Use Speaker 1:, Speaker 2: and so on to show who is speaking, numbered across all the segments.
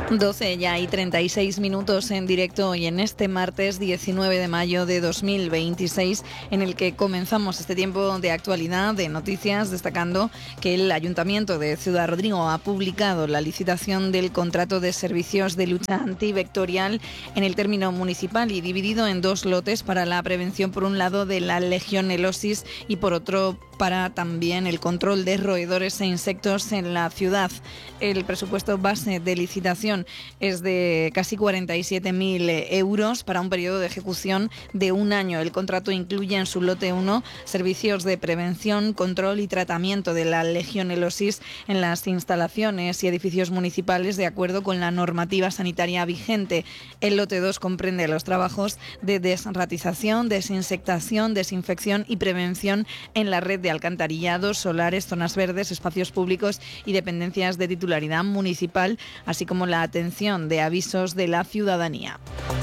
Speaker 1: 12 ya y 36 minutos en directo hoy en este martes 19 de mayo de 2026, en el que comenzamos este tiempo de actualidad, de noticias, destacando que el Ayuntamiento de Ciudad Rodrigo ha publicado la licitación del contrato de servicios de lucha antivectorial en el término municipal y dividido en dos lotes para la prevención, por un lado, de la legionelosis y por otro para también el control de roedores e insectos en la ciudad. El presupuesto base de licitación es de casi 47.000 euros para un periodo de ejecución de un año. El contrato incluye en su lote 1 servicios de prevención, control y tratamiento de la legionelosis en las instalaciones y edificios municipales de acuerdo con la normativa sanitaria vigente. El lote 2 comprende los trabajos de desratización, desinsectación, desinfección y prevención en la red de alcantarillados, solares, zonas verdes, espacios públicos y dependencias de titularidad municipal, así como la atención de avisos de la ciudadanía.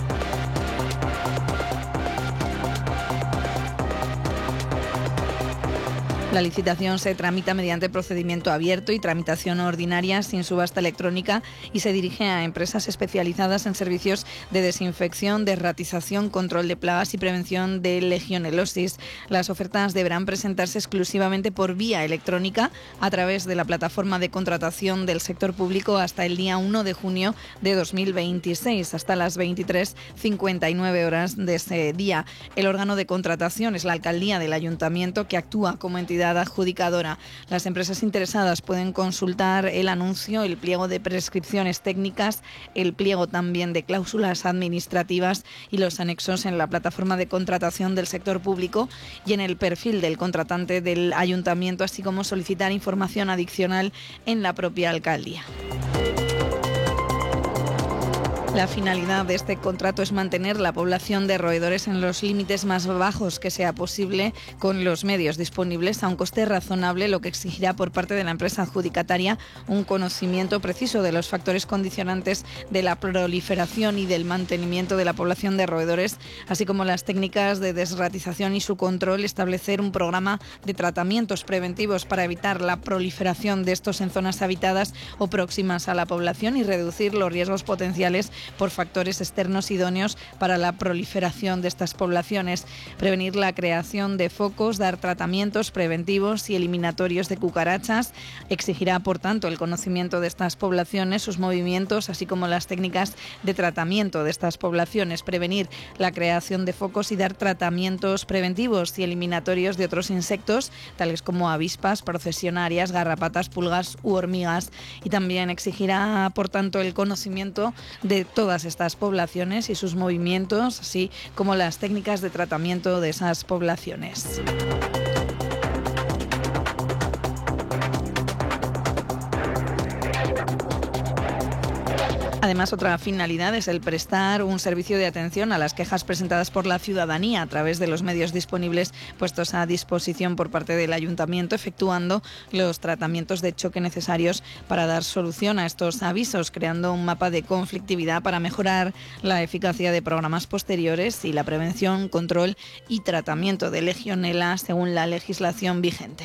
Speaker 1: La licitación se tramita mediante procedimiento abierto y tramitación ordinaria sin subasta electrónica y se dirige a empresas especializadas en servicios de desinfección, desratización, control de plagas y prevención de legionelosis. Las ofertas deberán presentarse exclusivamente por vía electrónica a través de la plataforma de contratación del sector público hasta el día 1 de junio de 2026, hasta las 23:59 horas de ese día. El órgano de contratación es la alcaldía del ayuntamiento, que actúa como entidad adjudicadora. Las empresas interesadas pueden consultar el anuncio, el pliego de prescripciones técnicas, el pliego también de cláusulas administrativas y los anexos en la plataforma de contratación del sector público y en el perfil del contratante del ayuntamiento, así como solicitar información adicional en la propia alcaldía. La finalidad de este contrato es mantener la población de roedores en los límites más bajos que sea posible con los medios disponibles a un coste razonable, lo que exigirá por parte de la empresa adjudicataria un conocimiento preciso de los factores condicionantes de la proliferación y del mantenimiento de la población de roedores, así como las técnicas de desratización y su control, establecer un programa de tratamientos preventivos para evitar la proliferación de estos en zonas habitadas o próximas a la población y reducir los riesgos potenciales por factores externos idóneos para la proliferación de estas poblaciones, prevenir la creación de focos, dar tratamientos preventivos y eliminatorios de cucarachas. Exigirá, por tanto, el conocimiento de estas poblaciones, sus movimientos, así como las técnicas de tratamiento de estas poblaciones, prevenir la creación de focos y dar tratamientos preventivos y eliminatorios de otros insectos, tales como avispas, procesionarias, garrapatas, pulgas u hormigas. Y también exigirá, por tanto, el conocimiento de todas estas poblaciones y sus movimientos, así como las técnicas de tratamiento de esas poblaciones. Además, otra finalidad es el prestar un servicio de atención a las quejas presentadas por la ciudadanía a través de los medios disponibles puestos a disposición por parte del ayuntamiento, efectuando los tratamientos de choque necesarios para dar solución a estos avisos, creando un mapa de conflictividad para mejorar la eficacia de programas posteriores y la prevención, control y tratamiento de legionela según la legislación vigente.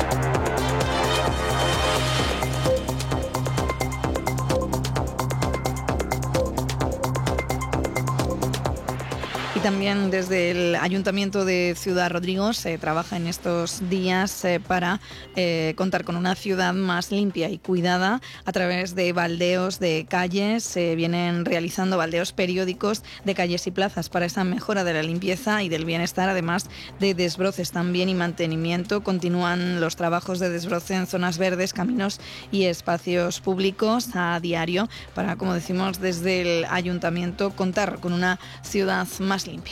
Speaker 1: También desde el Ayuntamiento de Ciudad Rodrigo se trabaja en estos días para contar con una ciudad más limpia y cuidada a través de baldeos de calles. Se vienen realizando baldeos periódicos de calles y plazas para esa mejora de la limpieza y del bienestar, además de desbroces también y mantenimiento. Continúan los trabajos de desbroce en zonas verdes, caminos y espacios públicos a diario para, como decimos, desde el Ayuntamiento contar con una ciudad más limpia.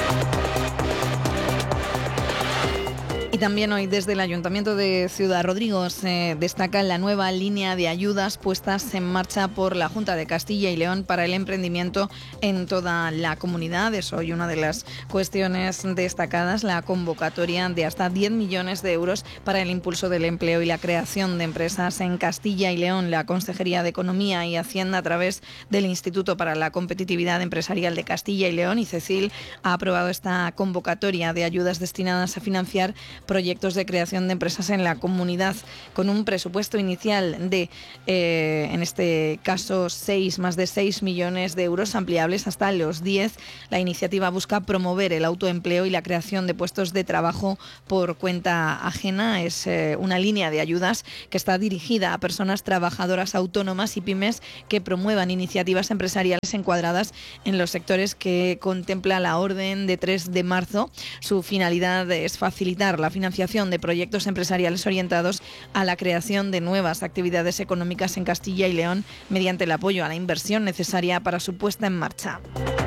Speaker 1: Y también hoy desde el Ayuntamiento de Ciudad Rodrigo se destaca la nueva línea de ayudas puestas en marcha por la Junta de Castilla y León para el emprendimiento en toda la comunidad. Es hoy una de las cuestiones destacadas, la convocatoria de hasta 10 millones de euros para el impulso del empleo y la creación de empresas en Castilla y León. La Consejería de Economía y Hacienda, a través del Instituto para la Competitividad Empresarial de Castilla y León, ICECIL, ha aprobado esta convocatoria de ayudas destinadas a financiar proyectos de creación de empresas en la comunidad, con un presupuesto inicial de, en este caso, más de 6 millones de euros, ampliables hasta los 10. La iniciativa busca promover el autoempleo y la creación de puestos de trabajo por cuenta ajena. Es una línea de ayudas que está dirigida a personas trabajadoras autónomas y pymes que promuevan iniciativas empresariales encuadradas en los sectores que contempla la orden de 3 de marzo. Su finalidad es facilitar la financiación de proyectos empresariales orientados a la creación de nuevas actividades económicas en Castilla y León mediante el apoyo a la inversión necesaria para su puesta en marcha.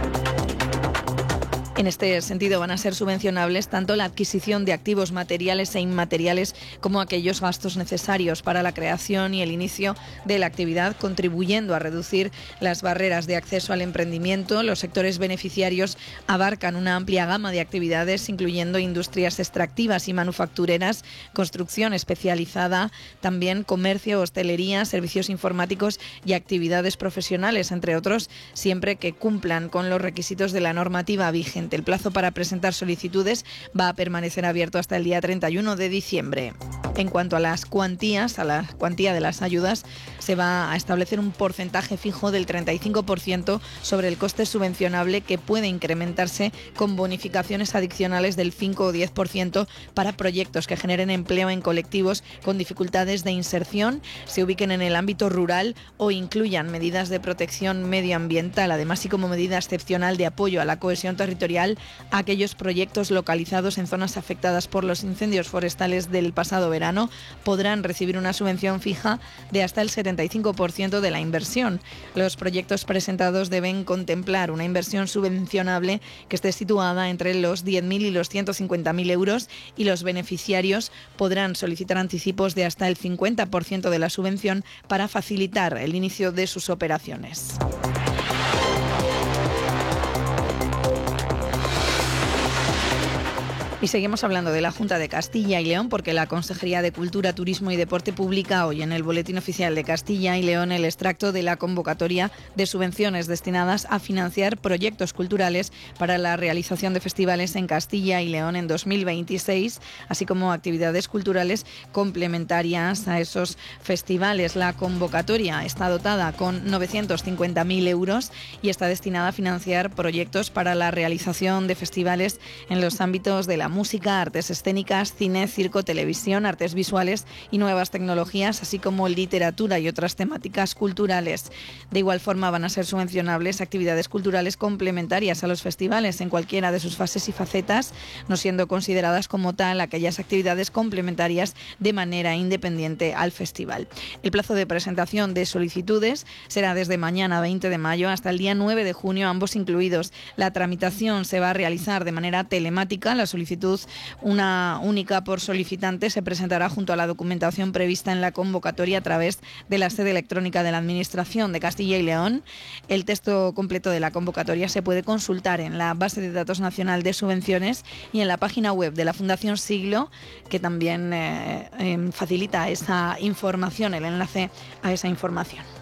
Speaker 1: En este sentido, van a ser subvencionables tanto la adquisición de activos materiales e inmateriales como aquellos gastos necesarios para la creación y el inicio de la actividad, contribuyendo a reducir las barreras de acceso al emprendimiento. Los sectores beneficiarios abarcan una amplia gama de actividades, incluyendo industrias extractivas y manufactureras, construcción especializada, también comercio, hostelería, servicios informáticos y actividades profesionales, entre otros, siempre que cumplan con los requisitos de la normativa vigente. El plazo para presentar solicitudes va a permanecer abierto hasta el día 31 de diciembre. En cuanto a las cuantías, a la cuantía de las ayudas, se va a establecer un porcentaje fijo del 35% sobre el coste subvencionable, que puede incrementarse con bonificaciones adicionales del 5 o 10% para proyectos que generen empleo en colectivos con dificultades de inserción, se ubiquen en el ámbito rural o incluyan medidas de protección medioambiental, además y como medida excepcional de apoyo a la cohesión territorial a aquellos proyectos localizados en zonas afectadas por los incendios forestales del pasado verano. Podrán recibir una subvención fija de hasta el 75% de la inversión. Los proyectos presentados deben contemplar una inversión subvencionable que esté situada entre los 10.000 y los 150.000 euros, y los beneficiarios podrán solicitar anticipos de hasta el 50% de la subvención para facilitar el inicio de sus operaciones. Y seguimos hablando de la Junta de Castilla y León, porque la Consejería de Cultura, Turismo y Deporte publica hoy en el Boletín Oficial de Castilla y León el extracto de la convocatoria de subvenciones destinadas a financiar proyectos culturales para la realización de festivales en Castilla y León en 2026, así como actividades culturales complementarias a esos festivales. La convocatoria está dotada con 950.000 euros y está destinada a financiar proyectos para la realización de festivales en los ámbitos de la música, artes escénicas, cine, circo, televisión, artes visuales y nuevas tecnologías, así como literatura y otras temáticas culturales. De igual forma, van a ser subvencionables actividades culturales complementarias a los festivales en cualquiera de sus fases y facetas, no siendo consideradas como tal aquellas actividades complementarias de manera independiente al festival. El plazo de presentación de solicitudes será desde mañana 20 de mayo hasta el día 9 de junio, ambos incluidos. La tramitación se va a realizar de manera telemática. La solicitud, una única por solicitante, se presentará junto a la documentación prevista en la convocatoria a través de la sede electrónica de la Administración de Castilla y León. El texto completo de la convocatoria se puede consultar en la base de datos nacional de subvenciones y en la página web de la Fundación Siglo, que también facilita esa información, el enlace a esa información.